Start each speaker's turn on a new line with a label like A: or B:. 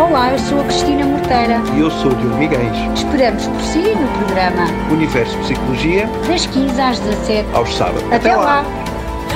A: Olá, eu sou a Cristina Morteira.
B: E eu sou o Diogo Miguel.
A: Esperamos por si no programa
B: Universo Psicologia,
A: das 15 às 17.
B: aos sábados.
A: Até lá!